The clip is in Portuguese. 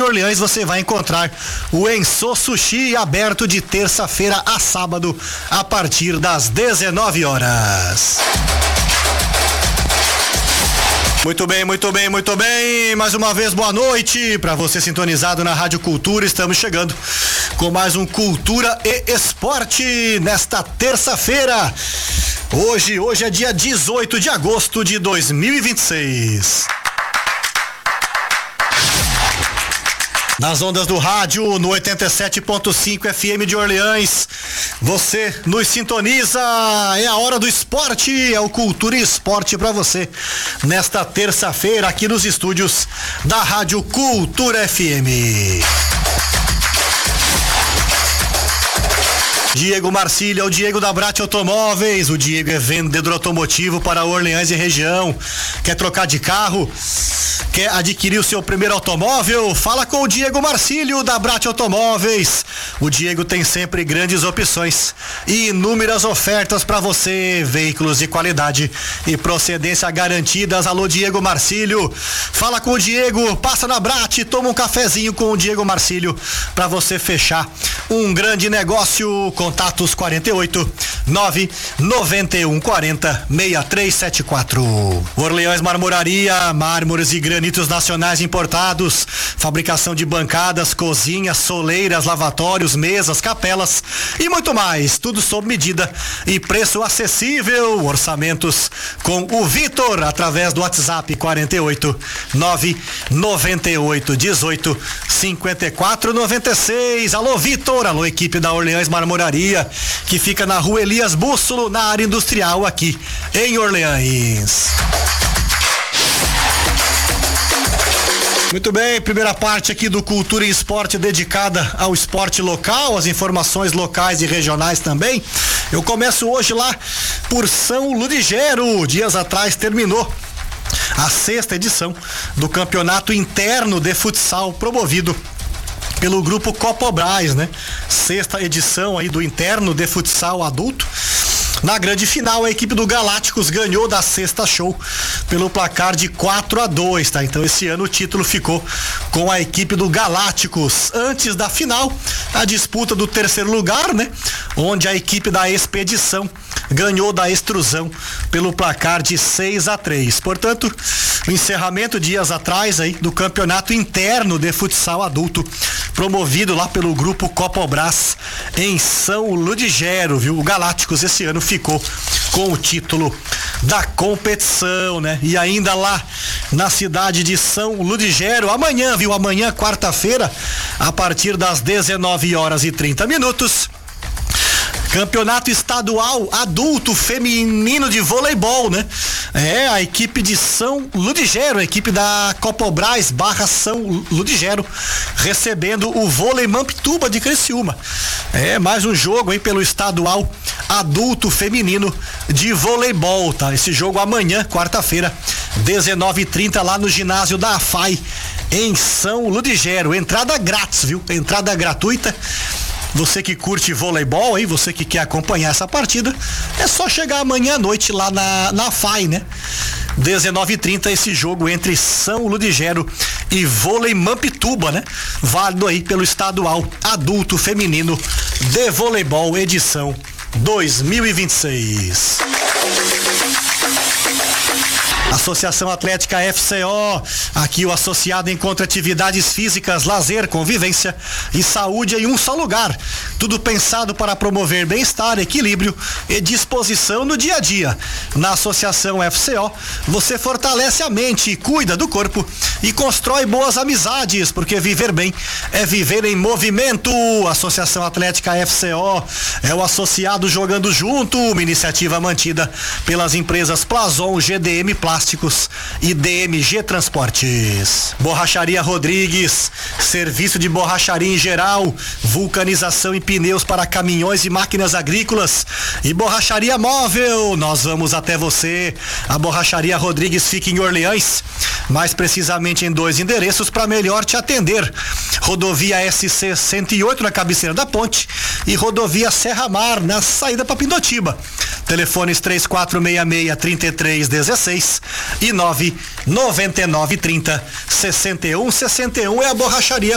Orleans você vai encontrar o Ensô Sushi, aberto de terça-feira a sábado a partir das 19 horas. Muito bem. Mais uma vez, boa noite para você sintonizado na Rádio Cultura. Estamos chegando com mais um Cultura e Esporte nesta terça-feira. Hoje é dia 18 de agosto de 2026. Nas ondas do rádio, no 87.5 FM de Orleans, você nos sintoniza, é a hora do esporte, é o Cultura e Esporte para você, nesta terça-feira, aqui nos estúdios da Rádio Cultura FM. Diego Marcílio, é o Diego da Brat Automóveis. O Diego é vendedor automotivo para Orleans e região. Quer trocar de carro? Quer adquirir o seu primeiro automóvel? Fala com o Diego Marcílio da Brat Automóveis. O Diego tem sempre grandes opções e inúmeras ofertas para você. Veículos de qualidade e procedência garantidas. Alô, Diego Marcílio. Fala com o Diego, passa na Brat, toma um cafezinho com o Diego Marcílio para você fechar um grande negócio. Contatos 48 991 40 6374. Orleans Marmoraria, mármores e granitos nacionais importados, fabricação de bancadas, cozinhas, soleiras, lavatórios, mesas, capelas e muito mais, tudo sob medida e preço acessível. Orçamentos com o Vitor através do WhatsApp 48 998 18 54 96. Alô, Vitor, alô, equipe da Orleans Marmoraria, que fica na Rua Elias Bússolo, na área industrial aqui em Orleans. Muito bem, primeira parte aqui do Cultura e Esporte dedicada ao esporte local, as informações locais e regionais também. Eu começo hoje lá por São Ludigero. Dias atrás terminou a 6ª edição do campeonato interno de futsal promovido pelo grupo Copobras, né? 6ª edição aí do interno de futsal adulto. Na grande final, a equipe do Galácticos ganhou da Sexta Show pelo placar de 4-2, tá? Então esse ano o título ficou com a equipe do Galácticos. Antes da final, a disputa do terceiro lugar, né? Onde a equipe da Expedição ganhou da Extrusão pelo placar de 6-3. Portanto, o encerramento dias atrás aí do campeonato interno de futsal adulto, promovido lá pelo grupo Copobras em São Ludigero, viu? O Galácticos esse ano ficou com o título da competição, né? E ainda lá na cidade de São Ludigero, amanhã, viu? Amanhã, quarta-feira, a partir das 19h30, Campeonato Estadual Adulto Feminino de Voleibol, né? É, a equipe de São Ludigero, a equipe da Copobras / São Ludigero, recebendo o Vôlei Mampituba de Criciúma. É, mais um jogo aí pelo Estadual Adulto Feminino de Voleibol, tá? Esse jogo amanhã, quarta-feira, 19h30, lá no ginásio da AFAI, em São Ludigero. Entrada grátis, viu? Entrada gratuita. Você que curte voleibol aí, você que quer acompanhar essa partida, é só chegar amanhã à noite lá na FAI, né? 19h30, esse jogo entre São Ludigero e Vôlei Mampituba, né? Válido aí pelo Estadual Adulto Feminino de Voleibol, edição 2026. Associação Atlética FCO, aqui o associado encontra atividades físicas, lazer, convivência e saúde em um só lugar. Tudo pensado para promover bem-estar, equilíbrio e disposição no dia a dia. Na Associação FCO, você fortalece a mente, cuida do corpo e constrói boas amizades, porque viver bem é viver em movimento. Associação Atlética FCO é o associado jogando junto, uma iniciativa mantida pelas empresas Plazon, GDM Plásticos e DMG Transportes. Borracharia Rodrigues, serviço de borracharia em geral, vulcanização e pneus para caminhões e máquinas agrícolas. E Borracharia Móvel, nós vamos até você. A Borracharia Rodrigues fica em Orleans, mais precisamente em 2 endereços para melhor te atender: Rodovia SC 108 na cabeceira da ponte e Rodovia Serra Mar na saída para Pindotiba. Telefones 3466-3316 e 99930-6161 é a Borracharia